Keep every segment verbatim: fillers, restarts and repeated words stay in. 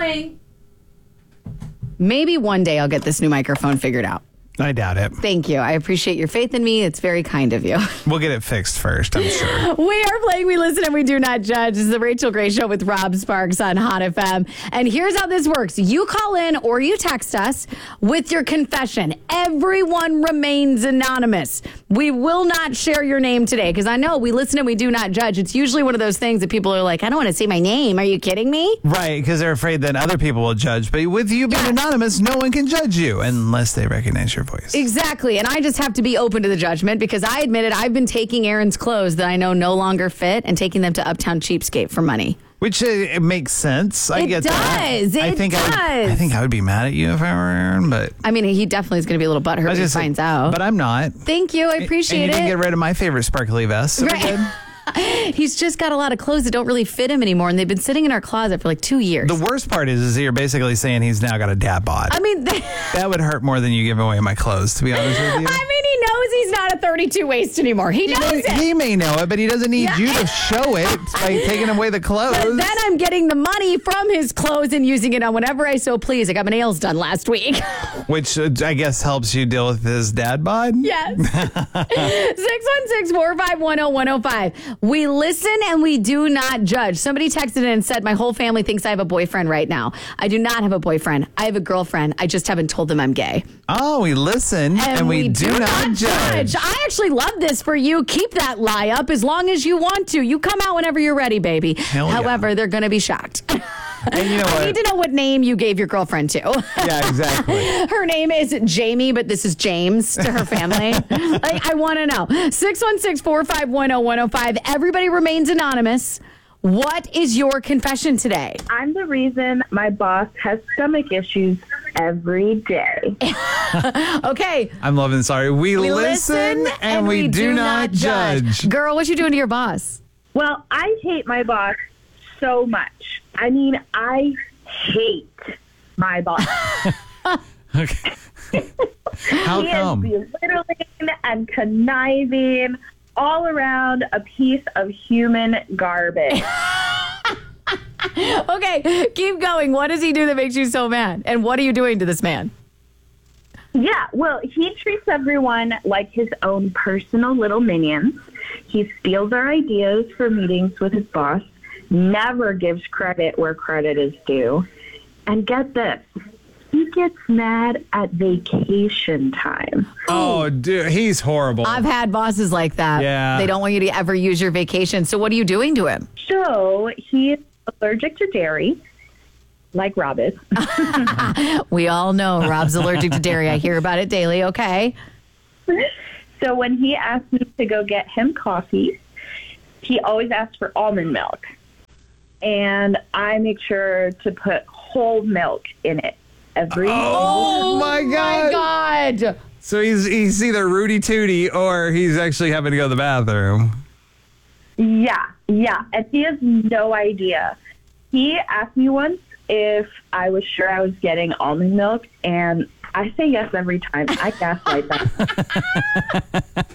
going. Maybe one day I'll get this new microphone figured out. I doubt it. Thank you. I appreciate your faith in me. It's very kind of you. We'll get it fixed first, I'm sure. We are playing We Listen and We Do Not Judge. This is the Rachel Gray Show with Rob Sparks on Hot F M. And here's how this works. You call in or you text us with your confession. Everyone remains anonymous. We will not share your name today because I know We Listen and We Do Not Judge. It's usually one of those things that people are like, I don't want to say my name. Are you kidding me? Right, because they're afraid that other people will judge. But with you being Yes. anonymous, no one can judge you unless they recognize your voice. Exactly. And I just have to be open to the judgment because I admit it. I've been taking Aaron's clothes that I know no longer fit and taking them to Uptown Cheapskate for money. Which uh, it makes sense. I It get that. does. It I think I, would, I does. think I would be mad at you if I were Aaron, but I mean, he definitely is going to be a little butthurt I when was he just finds saying, out. But I'm not. Thank you. I appreciate and you it. didn't get rid of my favorite sparkly vest. So we're Right. good. He's just got a lot of clothes that don't really fit him anymore, and they've been sitting in our closet for like two years. The worst part is, is that you're basically saying he's now got a dad bod. I mean, they, That would hurt more than you giving away my clothes, to be honest with you. I mean, he knows he's not a thirty-two waist anymore. He He knows may, it. he may know it, but he doesn't need Yeah. you to show it by taking away the clothes. But then I'm getting the money from his clothes and using it on whenever I so please. I got my nails done last week. Which uh, I guess helps you deal with his dad bod. Yes. six one six, four five one, zero one zero five. We listen and we do not judge. Somebody texted in and said, my whole family thinks I have a boyfriend right now. I do not have a boyfriend. I have a girlfriend. I just haven't told them I'm gay. Oh, we listen and, we, do, not judge. I actually love this for you. Keep that lie up as long as you want to. You come out whenever you're ready, baby. Hell yeah. However, they're going to be shocked. And you know I what? need to know what name you gave your girlfriend to. Yeah, exactly. Her name is Jamie, but this is James to her family. Like, I want to know. six one six, four five one, zero one zero five. Everybody remains anonymous. What is your confession today? I'm the reason my boss has stomach issues every day. Okay. I'm loving this. Sorry. We, We listen, and, we, do, not judge. Girl, what you doing to your boss? Well, I hate my boss so much. I mean, I hate my boss. Okay. How he come? is belittling and conniving, all around a piece of human garbage. Okay, keep going. What does he do that makes you so mad? And what are you doing to this man? Yeah, well, he treats everyone like his own personal little minions. He steals our ideas for meetings with his boss, never gives credit where credit is due. And get this, he gets mad at vacation time. Oh, dude, he's horrible. I've had bosses like that. Yeah. They don't want you to ever use your vacation. So what are you doing to him? So he is allergic to dairy, like Rob is. We all know Rob's allergic to dairy. I hear about it daily. Okay. So when he asks me to go get him coffee, he always asks for almond milk. And I make sure to put whole milk in it every Oh, my God. My God. So he's he's either Rudy Tooty or he's actually having to go to the bathroom. Yeah, yeah. And he has no idea. He asked me once if I was sure I was getting almond milk, and I say yes every time. I gaslight that.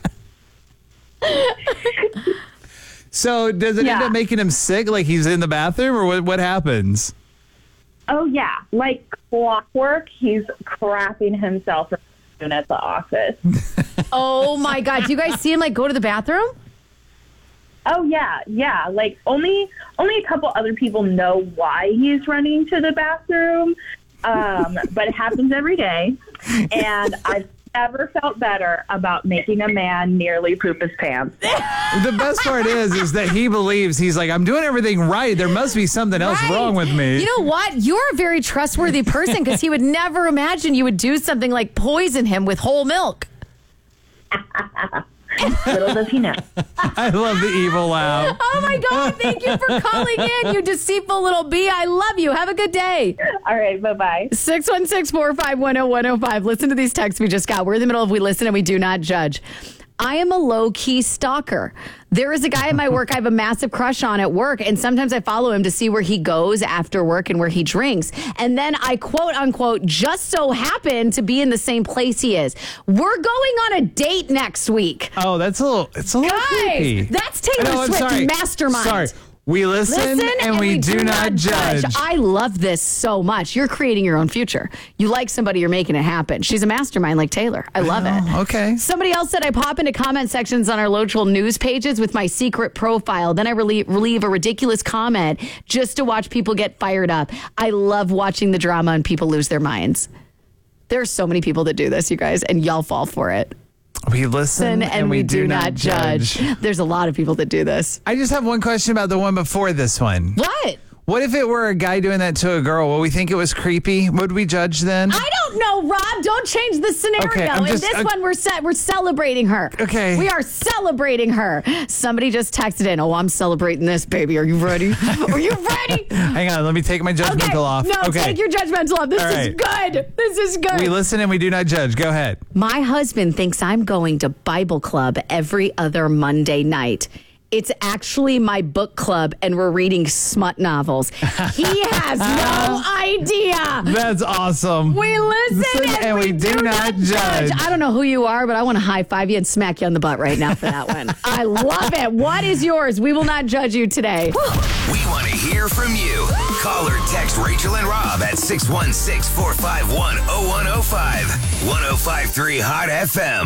So does it end Yeah. up making him sick? Like he's in the bathroom, or what? What happens? Oh, yeah. Like clockwork, he's crapping himself at the office. Oh, my God. Do you guys see him, like, go to the bathroom? Oh, yeah, yeah. Like, only only a couple other people know why he's running to the bathroom, um, but it happens every day. And I've never felt better about making a man nearly poop his pants. The best part is, is that he believes he's like, I'm doing everything right. There must be something else Right. wrong with me. You know what? You're a very trustworthy person because he would never imagine you would do something like poison him with whole milk. Little does he know. I love the evil laugh. Oh, my God. Thank you for calling in, you deceitful little bee. I love you. Have a good day. All right, bye-bye. six one six, four five one, zero one zero five. Listen to these texts we just got. We're in the middle of We Listen and We Do Not Judge. I am a low-key stalker. There is a guy at my work I have a massive crush on at work, and sometimes I follow him to see where he goes after work and where he drinks. And then I, quote, unquote, just so happen to be in the same place he is. We're going on a date next week. Oh, that's a little, it's a little Guys, creepy. that's Taylor No, I'm Swift sorry. mastermind. Sorry. We listen, Listen and, we, do, not judge. I love this so much. You're creating your own future. You like somebody, you're making it happen. She's a mastermind like Taylor. I love it. Oh, okay. Somebody else said I pop into comment sections on our local news pages with my secret profile. Then I relieve, relieve a ridiculous comment just to watch people get fired up. I love watching the drama and people lose their minds. There are so many people that do this, you guys, and y'all fall for it. We listen, and, and we, we do, do not judge. judge. There's a lot of people that do this. I just have one question about the one before this one. What? What if it were a guy doing that to a girl? Would we think it was creepy? Would we judge then? I don't know, Rob. Don't change the scenario. Okay, In just, this uh, one, we're set. We're celebrating her. Okay. We are celebrating her. Somebody just texted in. Oh, I'm celebrating this, baby. Are you ready? Are you ready? Hang on. Let me take my judgmental okay. off. No, okay. take your judgmental off. This All is right. good. This is good. We listen and we do not judge. Go ahead. My husband thinks I'm going to Bible club every other Monday night. It's actually my book club, and we're reading smut novels. He has no idea. That's awesome. We listen, listen and, and we, we do, do not judge. judge. I don't know who you are, but I want to high five you and smack you on the butt right now for that one. I love it. What is yours? We will not judge you today. We want to hear from you. Call or text Rachel and Rob at six one six, four five one, oh one oh five. one oh five point three Hot F M.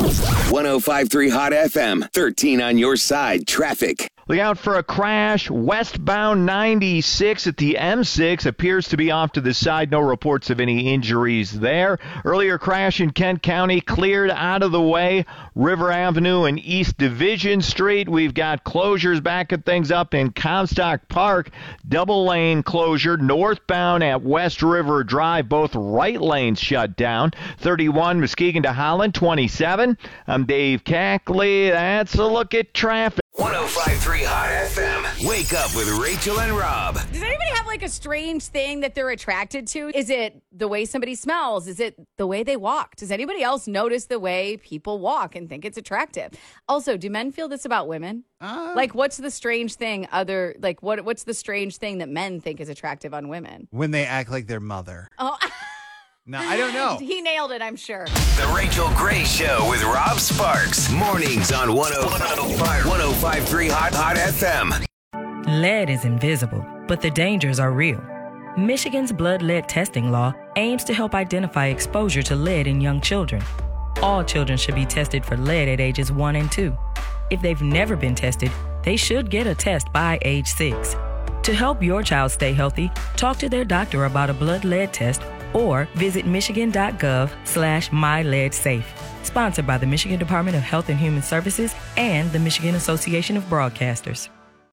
one oh five point three Hot F M. thirteen on your side. Traffic. Look out for a crash. Westbound ninety-six at the M six appears to be off to the side. No reports of any injuries there. Earlier crash in Kent County cleared out of the way. River Avenue and East Division Street. We've got closures backing things up in Comstock Park. Double lane closure northbound at West River Drive. Both right lanes shut down. thirty-one Muskegon to Holland. twenty-seven. I'm Dave Cackley. That's a look at traffic. one oh five point three Hot F M. Wake up with Rachel and Rob. Does anybody have like a strange thing that they're attracted to? Is it the way somebody smells? Is it the way they walk? Does anybody else notice the way people walk and think it's attractive? Also, do men feel this about women? Uh, like, what's the strange thing other, like, what? what's the strange thing that men think is attractive on women? When they act like their mother. Oh, no, I don't know. He nailed it, I'm sure. The Rachel Gray Show with Rob Sparks. Mornings on one oh five point three Hot, Hot F M. Lead is invisible, but the dangers are real. Michigan's blood lead testing law aims to help identify exposure to lead in young children. All children should be tested for lead at ages one and two. If they've never been tested, they should get a test by age six. To help your child stay healthy, talk to their doctor about a blood lead test or visit michigan.gov slash myleadsafe. Sponsored by the Michigan Department of Health and Human Services and the Michigan Association of Broadcasters.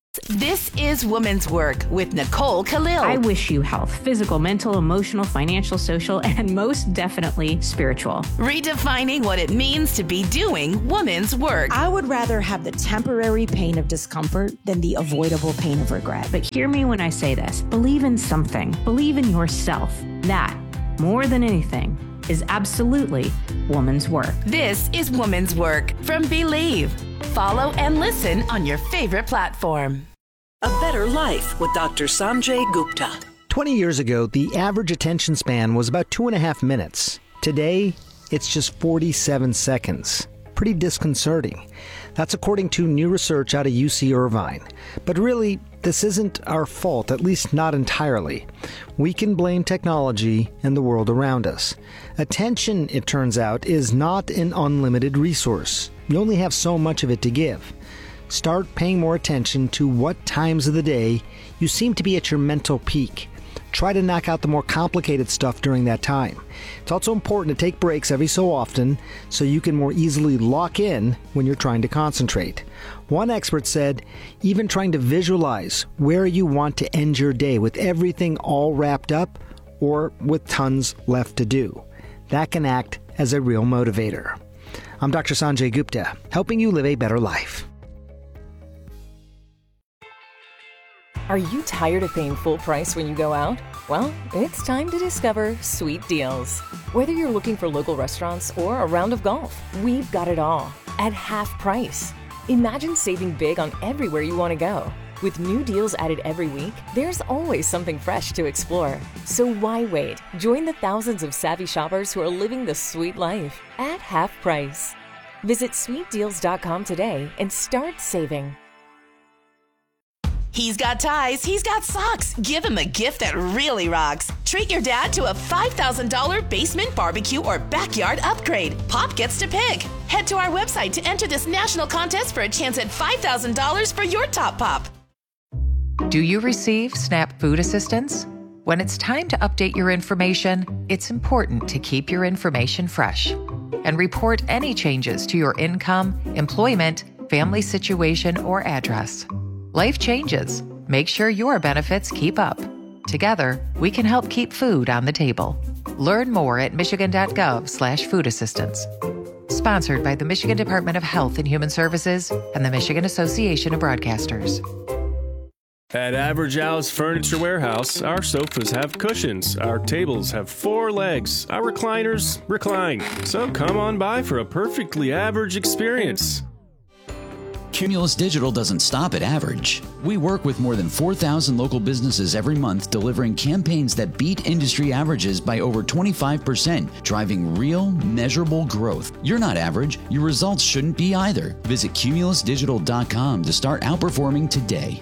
This is Woman's Work with Nicole Khalil. I wish you health, physical, mental, emotional, financial, social, and most definitely spiritual. Redefining what it means to be doing woman's work. I would rather have the temporary pain of discomfort than the avoidable pain of regret. But hear me when I say this. Believe in something. Believe in yourself. That, more than anything, is absolutely woman's work. This is Woman's Work from Believe. Follow and listen on your favorite platform. A Better Life with Doctor Sanjay Gupta. twenty years ago, the average attention span was about two and a half minutes. Today, it's just forty-seven seconds. Pretty disconcerting. That's according to new research out of U C Irvine. But really, this isn't our fault, at least not entirely. We can blame technology and the world around us. Attention, it turns out, is not an unlimited resource. You only have so much of it to give. Start paying more attention to what times of the day you seem to be at your mental peak. Try to knock out the more complicated stuff during that time. It's also important to take breaks every so often so you can more easily lock in when you're trying to concentrate. One expert said, even trying to visualize where you want to end your day with everything all wrapped up or with tons left to do. That can act as a real motivator. I'm Doctor Sanjay Gupta, helping you live a better life. Are you tired of paying full price when you go out? Well, it's time to discover Sweet Deals. Whether you're looking for local restaurants or a round of golf, we've got it all at half price. Imagine saving big on everywhere you want to go. With new deals added every week, there's always something fresh to explore. So why wait? Join the thousands of savvy shoppers who are living the sweet life at half price. Visit sweet deals dot com today and start saving. He's got ties, he's got socks. Give him a gift that really rocks. Treat your dad to a five thousand dollars basement barbecue or backyard upgrade. Pop gets to pick. Head to our website to enter this national contest for a chance at five thousand dollars for your top pop. Do you receive SNAP food assistance? When it's time to update your information, it's important to keep your information fresh and report any changes to your income, employment, family situation, or address. Life changes. Make sure your benefits keep up. Together, we can help keep food on the table. Learn more at michigan.gov slash food assistance. Sponsored by the Michigan Department of Health and Human Services and the Michigan Association of Broadcasters. At Average Al's Furniture Warehouse, our sofas have cushions, our tables have four legs, our recliners recline. So come on by for a perfectly average experience. Cumulus Digital doesn't stop at average. We work with more than four thousand local businesses every month, delivering campaigns that beat industry averages by over twenty-five percent, driving real, measurable growth. You're not average. Your results shouldn't be either. Visit cumulus digital dot com to start outperforming today.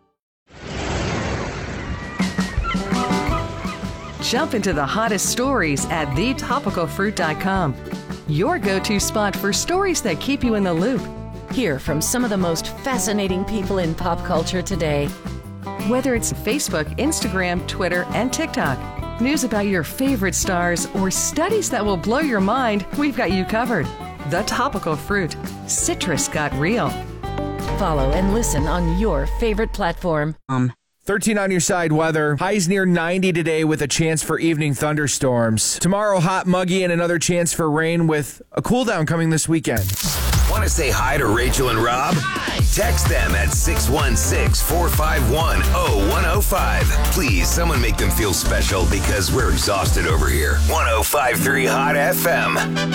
Jump into the hottest stories at the topical fruit dot com. Your go-to spot for stories that keep you in the loop. Hear from some of the most fascinating people in pop culture today. Whether it's Facebook, Instagram, Twitter, and TikTok, news about your favorite stars, or studies that will blow your mind, we've got you covered. The Topical Fruit. Citrus got real. Follow and listen on your favorite platform. Um. thirteen on your side weather. Highs near ninety today with a chance for evening thunderstorms. Tomorrow, hot, muggy, and another chance for rain with a cool down coming this weekend. Want to say hi to Rachel and Rob? Hi. Text them at six one six, four five one, oh one oh five. Please, someone make them feel special because we're exhausted over here. one oh five point three Hot F M.